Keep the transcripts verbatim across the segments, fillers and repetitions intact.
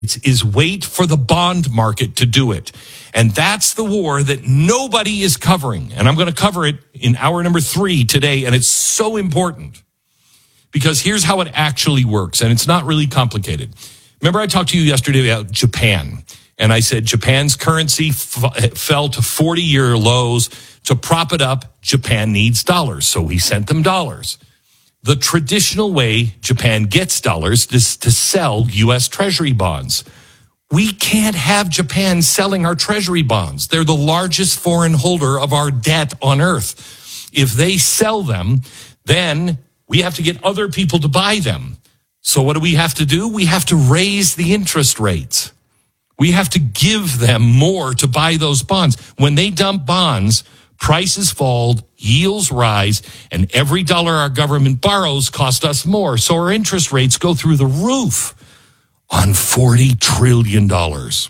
is wait for the bond market to do it. And that's the war that nobody is covering. And I'm going to cover it in hour number three today. And it's so important because here's how it actually works. And it's not really complicated. Remember, I talked to you yesterday about Japan. And I said Japan's currency f- fell to forty-year lows. To prop it up, Japan needs dollars. So we sent them dollars. The traditional way Japan gets dollars is to sell U S Treasury bonds. We can't have Japan selling our Treasury bonds. They're the largest foreign holder of our debt on earth. If they sell them, then we have to get other people to buy them. So what do we have to do? We have to raise the interest rates. We have to give them more to buy those bonds. When they dump bonds, prices fall, yields rise, and every dollar our government borrows costs us more. So our interest rates go through the roof on forty trillion dollars.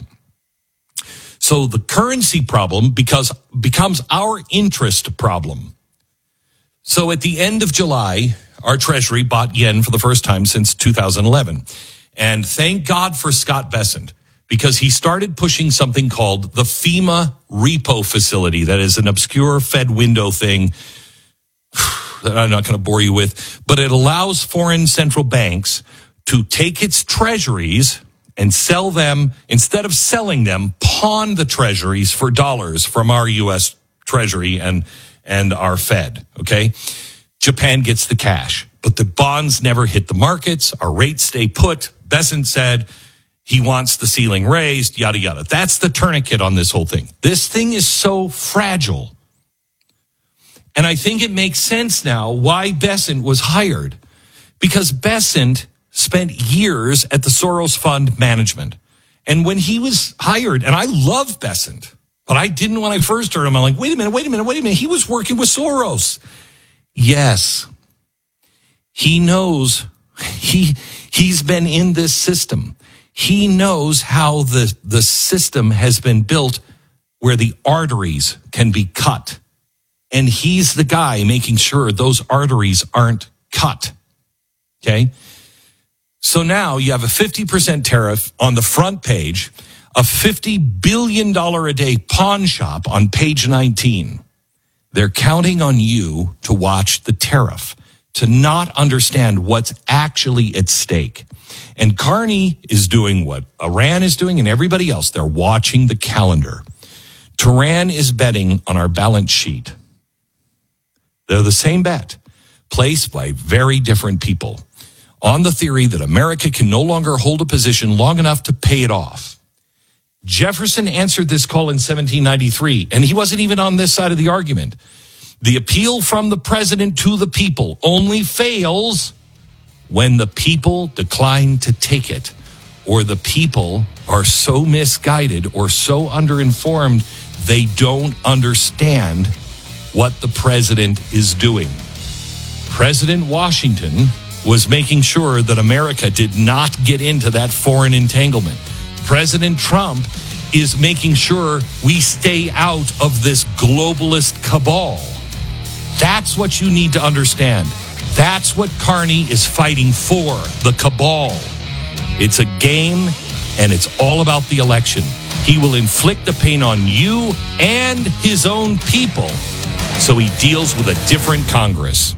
So the currency problem because, becomes our interest problem. So at the end of July, our Treasury bought yen for the first time since two thousand eleven. And thank God for Scott Bessent, because he started pushing something called the FEMA repo facility. That is an obscure Fed window thing that I'm not going to bore you with, but it allows foreign central banks to take its treasuries and sell them, instead of selling them, pawn the treasuries for dollars from our U S Treasury and, and our Fed, okay? Japan gets the cash, but the bonds never hit the markets. Our rates stay put. Bessent said he wants the ceiling raised, yada, yada. That's the tourniquet on this whole thing. This thing is so fragile. And I think it makes sense now why Bessent was hired. Because Bessent spent years at the Soros Fund Management. And when he was hired, and I love Bessent, but I didn't when I first heard him. I'm like, wait a minute, wait a minute, wait a minute. He was working with Soros. Yes. He knows. He, he's been in this system. He knows how the, the system has been built where the arteries can be cut. And he's the guy making sure those arteries aren't cut. Okay? So now you have a fifty percent tariff on the front page, a fifty billion dollars a day pawn shop on page nineteen. They're counting on you to watch the tariff, to not understand what's actually at stake. And Carney is doing what Iran is doing and everybody else. They're watching the calendar. Tehran is betting on our balance sheet. They're the same bet, placed by very different people, on the theory that America can no longer hold a position long enough to pay it off. Jefferson answered this call in seventeen ninety-three, and he wasn't even on this side of the argument. The appeal from the president to the people only fails when the people decline to take it, or the people are so misguided or so underinformed they don't understand what the president is doing. President Washington was making sure that America did not get into that foreign entanglement. President Trump is making sure we stay out of this globalist cabal. That's what you need to understand. That's what Carney is fighting for, the cabal. It's a game, and it's all about the election. He will inflict the pain on you and his own people, so he deals with a different Congress.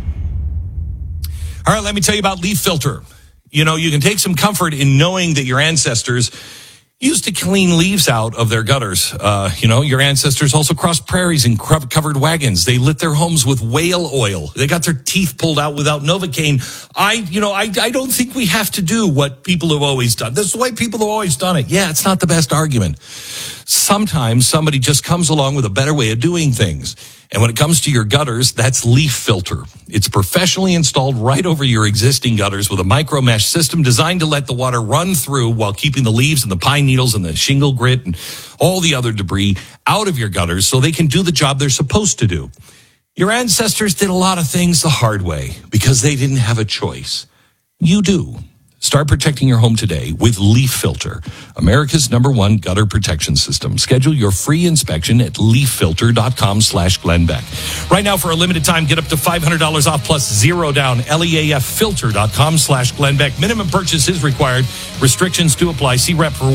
All right, let me tell you about Leaf Filter. You know, you can take some comfort in knowing that your ancestors used to clean leaves out of their gutters. Uh, you know, your ancestors also crossed prairies in covered wagons. They lit their homes with whale oil. They got their teeth pulled out without Novocaine. I, you know, I, I don't think we have to do what people have always done. That's the way people have always done it. Yeah, it's not the best argument. Sometimes somebody just comes along with a better way of doing things. And when it comes to your gutters, that's Leaf Filter. It's professionally installed right over your existing gutters with a micro mesh system designed to let the water run through while keeping the leaves and the pine needles and the shingle grit and all the other debris out of your gutters so they can do the job they're supposed to do. Your ancestors did a lot of things the hard way because they didn't have a choice. You do. Start protecting your home today with Leaf Filter, America's number one gutter protection system. Schedule your free inspection at leaffilter.com slash Glenn Beck. Right now, for a limited time, get up to five hundred dollars off plus zero down. leaffilter.com slash Glenn Beck. Minimum purchase is required. Restrictions do apply. See rep for